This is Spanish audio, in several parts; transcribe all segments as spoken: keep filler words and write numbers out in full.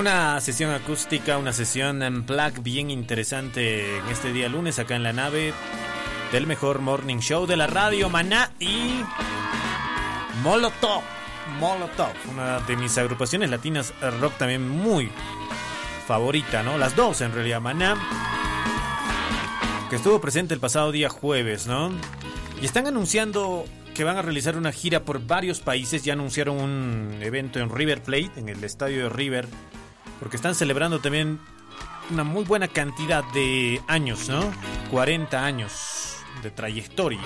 Una sesión acústica, una sesión en plug bien interesante en este día lunes acá en la nave del mejor morning show de la radio, Maná y Molotov. Molotov, una de mis agrupaciones latinas rock también muy favorita, ¿no? Las dos en realidad, Maná, que estuvo presente el pasado día jueves, ¿no? Y están anunciando que van a realizar una gira por varios países. Ya anunciaron un evento en River Plate, en el estadio de River, porque están celebrando también una muy buena cantidad de años, ¿no? cuarenta años de trayectoria.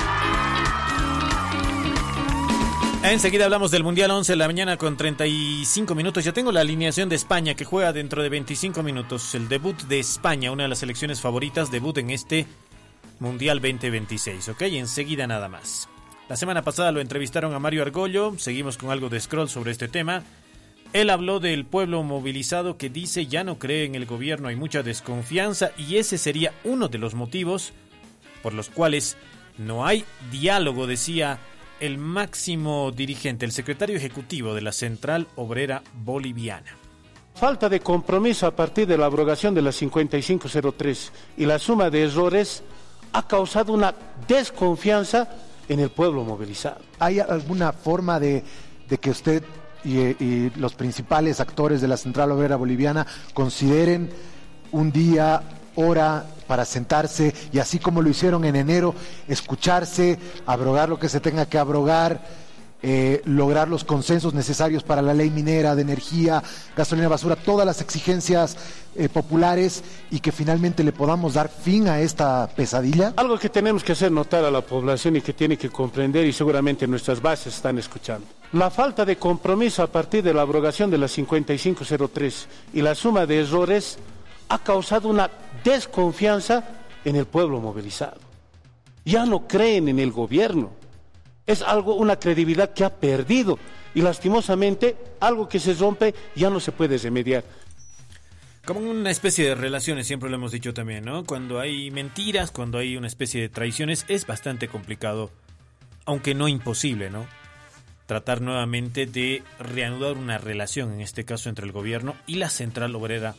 Enseguida hablamos del Mundial, once de la mañana con treinta y cinco minutos. Ya tengo la alineación de España, que juega dentro de veinticinco minutos. El debut de España, una de las selecciones favoritas, debut en este Mundial veinte veintiséis, ¿ok? Enseguida nada más. La semana pasada lo entrevistaron a Mario Argollo. Seguimos con algo de scroll sobre este tema. Él habló del pueblo movilizado que dice ya no cree en el gobierno, hay mucha desconfianza y ese sería uno de los motivos por los cuales no hay diálogo, decía el máximo dirigente, el secretario ejecutivo de la Central Obrera Boliviana. Falta de compromiso a partir de la abrogación de la cincuenta y cinco cero tres y la suma de errores ha causado una desconfianza en el pueblo movilizado. ¿Hay alguna forma de, de que usted y, y los principales actores de la Central Obrera Boliviana consideren un día, hora para sentarse y así como lo hicieron en enero, escucharse, abrogar lo que se tenga que abrogar, eh, lograr los consensos necesarios para la ley minera, de energía, gasolina, basura, todas las exigencias eh, populares y que finalmente le podamos dar fin a esta pesadilla? Algo que tenemos que hacer notar a la población y que tiene que comprender, y seguramente nuestras bases están escuchando. La falta de compromiso a partir de la abrogación de la cincuenta y cinco cero tres y la suma de errores ha causado una desconfianza en el pueblo movilizado. Ya no creen en el gobierno. Es algo, una credibilidad que ha perdido y lastimosamente algo que se rompe ya no se puede remediar. Como una especie de relaciones, siempre lo hemos dicho también, ¿no? Cuando hay mentiras, cuando hay una especie de traiciones, es bastante complicado, aunque no imposible, ¿no? Tratar nuevamente de reanudar una relación, en este caso entre el gobierno y la Central Obrera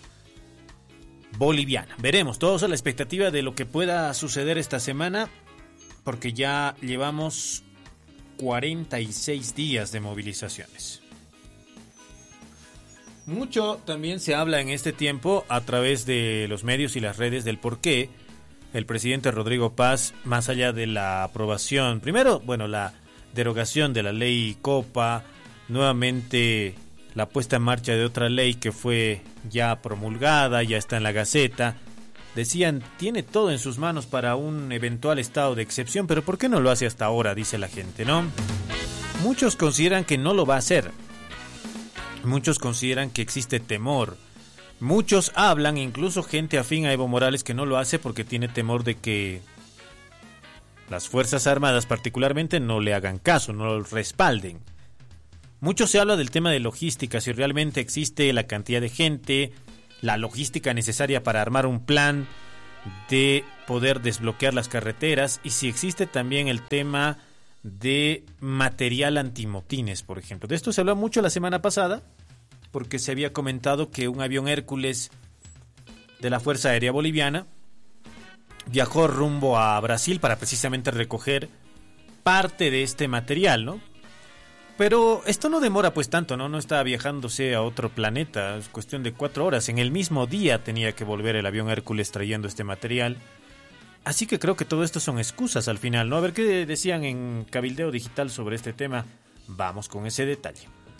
Boliviana. Veremos, todos a la expectativa de lo que pueda suceder esta semana, porque ya llevamos cuarenta y seis días de movilizaciones. Mucho también se habla en este tiempo a través de los medios y las redes del por qué el presidente Rodrigo Paz, más allá de la aprobación, primero, bueno, la derogación de la ley Copa, nuevamente la puesta en marcha de otra ley que fue ya promulgada, ya está en la Gaceta. Decían, tiene todo en sus manos para un eventual estado de excepción, pero ¿por qué no lo hace hasta ahora? Dice la gente, ¿no? Muchos consideran que no lo va a hacer. Muchos consideran que existe temor. Muchos hablan, incluso gente afín a Evo Morales, que no lo hace porque tiene temor de que las Fuerzas Armadas particularmente no le hagan caso, no lo respalden. Mucho se habla del tema de logística, si realmente existe la cantidad de gente, la logística necesaria para armar un plan de poder desbloquear las carreteras y si existe también el tema de material antimotines, por ejemplo. De esto se habló mucho la semana pasada porque se había comentado que un avión Hércules de la Fuerza Aérea Boliviana viajó rumbo a Brasil para precisamente recoger parte de este material, ¿no? Pero esto no demora pues tanto, ¿no? No está viajándose a otro planeta, es cuestión de cuatro horas. En el mismo día tenía que volver el avión Hércules trayendo este material. Así que creo que todo esto son excusas al final, ¿no? A ver qué decían en Cabildeo Digital sobre este tema. Vamos con ese detalle.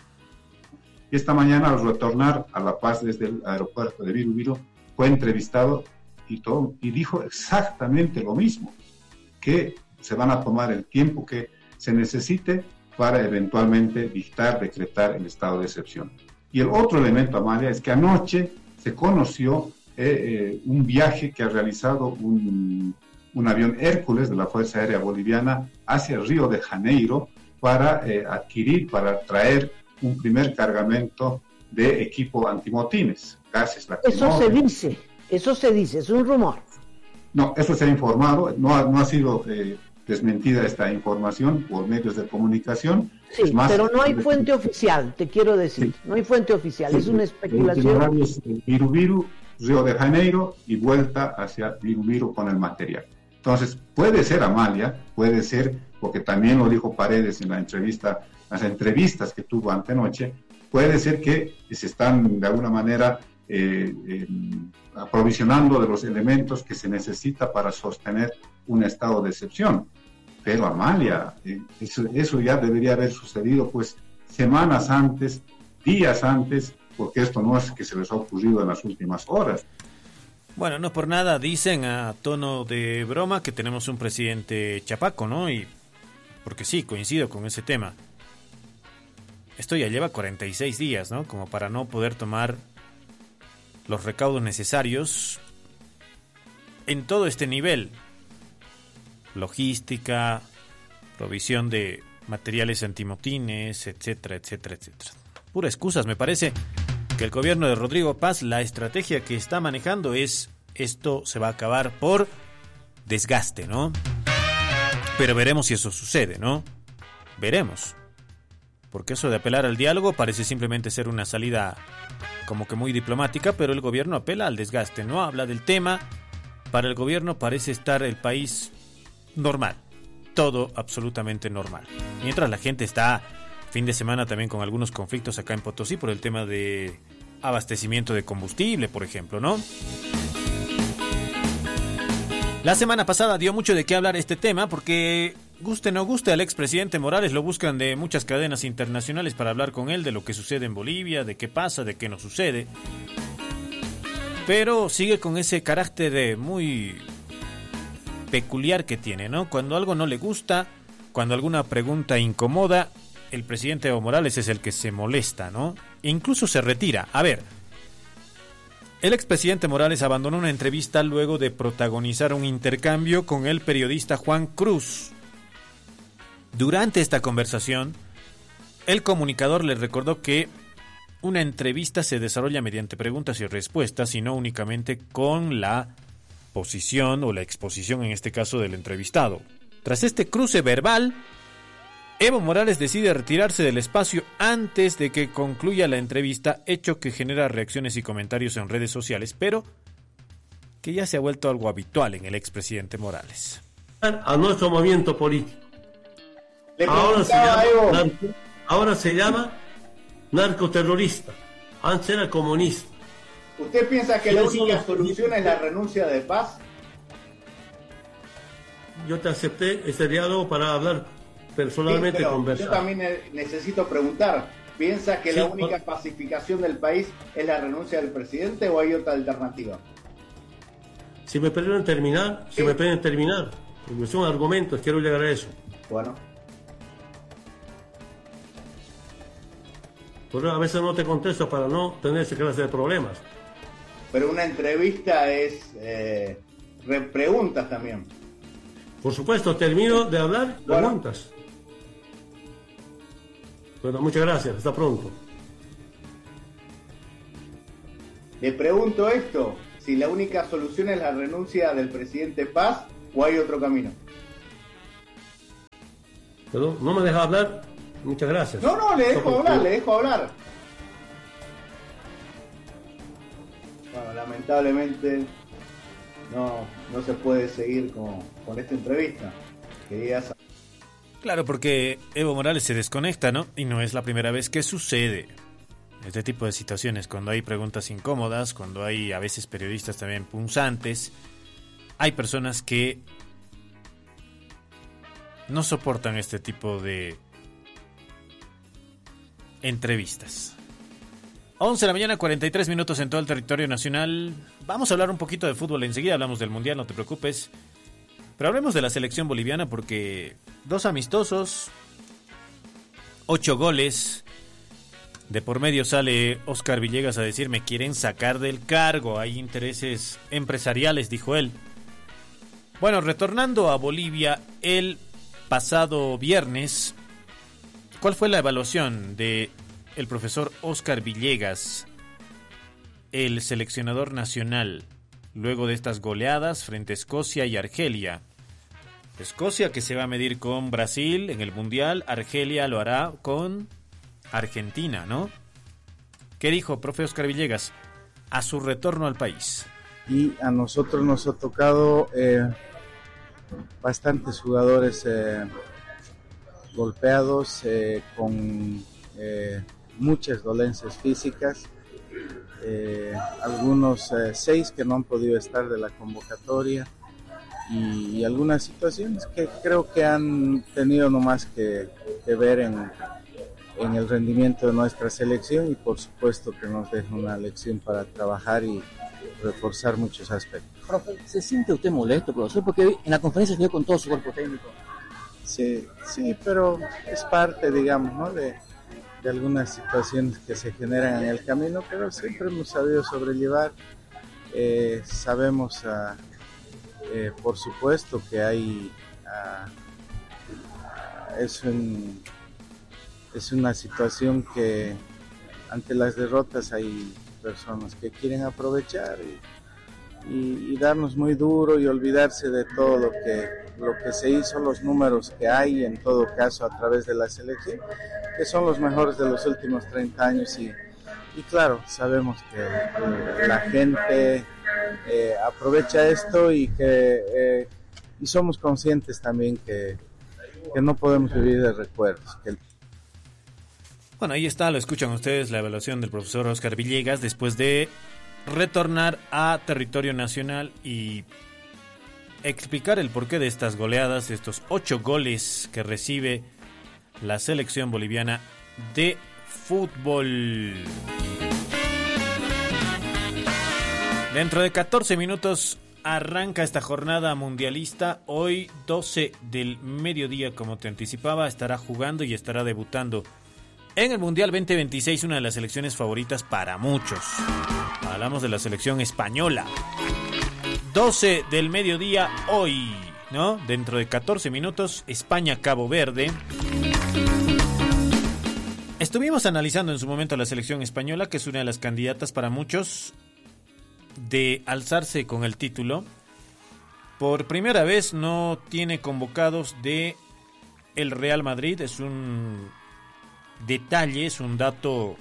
Esta mañana al retornar a La Paz desde el aeropuerto de Viru Viru fue entrevistado y, todo, y dijo exactamente lo mismo, que se van a tomar el tiempo que se necesite para eventualmente dictar, decretar el estado de excepción. Y el otro elemento, Amalia, es que anoche se conoció eh, eh, un viaje que ha realizado un, un avión Hércules de la Fuerza Aérea Boliviana hacia Río de Janeiro para eh, adquirir, para traer un primer cargamento de equipo antimotines, gases lacrimógenos. Eso se dice, eso se dice, es un rumor. No, eso se ha informado, no ha, no ha sido... Eh, desmentida esta información por medios de comunicación. Sí, más, pero no hay fuente oficial, te quiero decir, sí. no hay fuente oficial, sí, es una especulación. Es Viru Viru, Río de Janeiro y vuelta hacia Viru Viru con el material. Entonces, puede ser Amalia, puede ser, porque también lo dijo Paredes en la entrevista, las entrevistas que tuvo antenoche, puede ser que se están de alguna manera eh, eh, aprovisionando de los elementos que se necesita para sostener un estado de excepción. Pero Amalia, eh, eso, eso ya debería haber sucedido pues semanas antes, días antes, porque esto no es que se les ha ocurrido en las últimas horas. Bueno, no por nada dicen a tono de broma que tenemos un presidente chapaco, ¿no? Y porque sí, coincido con ese tema. Esto ya lleva cuarenta y seis días, ¿no? Como para no poder tomar los recaudos necesarios en todo este nivel. Logística, provisión de materiales antimotines, etcétera, etcétera, etcétera. Pura excusas, me parece que el gobierno de Rodrigo Paz, la estrategia que está manejando es, esto se va a acabar por desgaste, ¿no? Pero veremos si eso sucede, ¿no? Veremos. Porque eso de apelar al diálogo parece simplemente ser una salida como que muy diplomática, pero el gobierno apela al desgaste, no habla del tema. Para el gobierno parece estar el país normal, todo absolutamente normal. Mientras la gente está fin de semana también con algunos conflictos acá en Potosí por el tema de abastecimiento de combustible, por ejemplo, ¿no? La semana pasada dio mucho de qué hablar este tema porque, guste o no guste, al expresidente Morales lo buscan de muchas cadenas internacionales para hablar con él de lo que sucede en Bolivia, de qué pasa, de qué no sucede. Pero sigue con ese carácter muy peculiar que tiene, ¿no? Cuando algo no le gusta, cuando alguna pregunta incomoda, el presidente Evo Morales es el que se molesta, ¿no? E incluso se retira. A ver, el expresidente Morales abandonó una entrevista luego de protagonizar un intercambio con el periodista Juan Cruz. Durante esta conversación, el comunicador le recordó que una entrevista se desarrolla mediante preguntas y respuestas y no únicamente con la posición o la exposición, en este caso, del entrevistado. Tras este cruce verbal, Evo Morales decide retirarse del espacio antes de que concluya la entrevista, hecho que genera reacciones y comentarios en redes sociales, pero que ya se ha vuelto algo habitual en el expresidente Morales. A nuestro movimiento político. Ahora se, llama, narco, ahora se llama narcoterrorista. Antes era comunista. ¿Usted piensa que la única solución es la renuncia de Paz? Yo te acepté este diálogo para hablar personalmente, sí, conversar. Yo también necesito preguntar, ¿piensa que sí, la única por... pacificación del país es la renuncia del presidente o hay otra alternativa? Si me piden terminar, sí. si me piden terminar, porque son argumentos, quiero llegar a eso. Bueno. Pero a veces no te contesto para no tener esa clase de problemas. Pero una entrevista es eh, preguntas también. Por supuesto, termino de hablar, bueno. Preguntas. Bueno, muchas gracias, hasta pronto. Le pregunto esto, si la única solución es la renuncia del presidente Paz o hay otro camino. Perdón, no me deja hablar, muchas gracias. No, no, le dejo hablar, le dejo hablar. Bueno, lamentablemente no, no se puede seguir con, con esta entrevista. Quería saber. Claro, porque Evo Morales se desconecta, ¿no? Y no es la primera vez que sucede este tipo de situaciones, cuando hay preguntas incómodas, cuando hay a veces periodistas también punzantes, hay personas que no soportan este tipo de entrevistas. once de la mañana, cuarenta y tres minutos en todo el territorio nacional. Vamos a hablar un poquito de fútbol enseguida, hablamos del Mundial, no te preocupes. Pero hablemos de la selección boliviana porque dos amistosos, ocho goles. De por medio sale Oscar Villegas a decir: me quieren sacar del cargo, hay intereses empresariales, dijo él. Bueno, retornando a Bolivia el pasado viernes, ¿cuál fue la evaluación de el profesor Oscar Villegas, el seleccionador nacional, luego de estas goleadas frente a Escocia y Argelia? Escocia, que se va a medir con Brasil en el Mundial. Argelia lo hará con Argentina, ¿no? ¿Qué dijo, profe Oscar Villegas, a su retorno al país? Y a nosotros nos ha tocado eh, bastantes jugadores eh, golpeados, eh, con eh, muchas dolencias físicas, eh, algunos eh, seis que no han podido estar de la convocatoria, y, y algunas situaciones que creo que han tenido nomás que, que ver en, en el rendimiento de nuestra selección, y por supuesto que nos deja una lección para trabajar y reforzar muchos aspectos. Profe, ¿se siente usted molesto, profesor? Porque en la conferencia se dio con todo su cuerpo técnico. Sí, sí, pero es parte, digamos, ¿no? de, de algunas situaciones que se generan en el camino, pero siempre hemos sabido sobrellevar. Eh, sabemos, uh, eh, por supuesto, que hay uh, es un es una situación que ante las derrotas hay personas que quieren aprovechar y, y, y darnos muy duro y olvidarse de todo lo que, lo que se hizo, los números que hay en todo caso a través de la selección, que son los mejores de los últimos treinta años, y, y claro, sabemos que eh, la gente eh, aprovecha esto y que eh, y somos conscientes también que, que no podemos vivir de recuerdos, que el Bueno, ahí está, lo escuchan ustedes, la evaluación del profesor Oscar Villegas después de retornar a territorio nacional y explicar el porqué de estas goleadas, de estos ocho goles que recibe la selección boliviana de fútbol. Dentro de catorce minutos arranca esta jornada mundialista. Hoy, doce del mediodía, como te anticipaba, estará jugando y estará debutando en el Mundial veinte veintiséis, una de las selecciones favoritas para muchos. Hablamos de la selección española. doce del mediodía hoy, ¿no? Dentro de catorce minutos, España-Cabo Verde. Estuvimos analizando en su momento a la selección española, que es una de las candidatas para muchos de alzarse con el título. Por primera vez no tiene convocados de el Real Madrid. Es un detalle, es un dato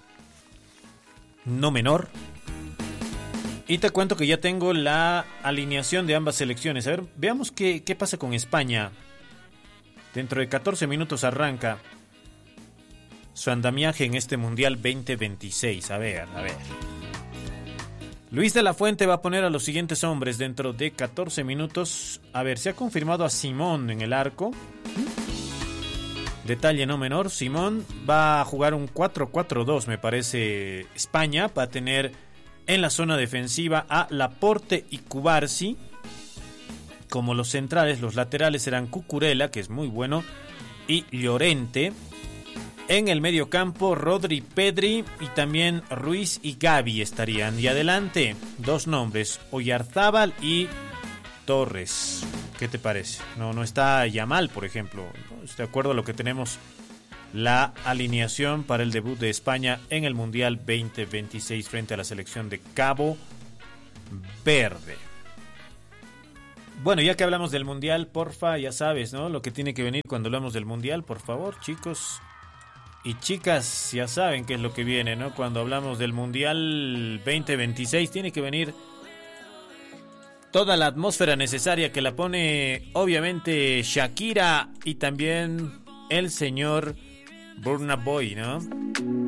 no menor. Y te cuento que ya tengo la alineación de ambas selecciones. A ver, veamos qué, qué pasa con España. Dentro de catorce minutos arranca su andamiaje en este Mundial veinte veintiséis. A ver, a ver. Luis de la Fuente va a poner a los siguientes hombres dentro de catorce minutos. A ver, se ha confirmado a Simón en el arco. Detalle no menor, Simón va a jugar un cuatro cuatro dos, me parece. España va a tener en la zona defensiva a Laporte y Cubarsi como los centrales. Los laterales serán Cucurella, que es muy bueno, y Llorente. En el medio campo, Rodri, Pedri y también Ruiz y Gavi estarían. Y adelante, dos nombres, Oyarzábal y Torres. ¿Qué te parece? No, no está Yamal, por ejemplo. De acuerdo a lo que tenemos, la alineación para el debut de España en el Mundial veinte veintiséis frente a la selección de Cabo Verde. Bueno, ya que hablamos del Mundial, porfa, ya sabes, ¿no? Lo que tiene que venir cuando hablamos del Mundial, por favor, chicos y chicas, ya saben qué es lo que viene, ¿no? Cuando hablamos del Mundial veinte veintiséis, tiene que venir toda la atmósfera necesaria, que la pone obviamente Shakira y también el señor Burna Boy, ¿no?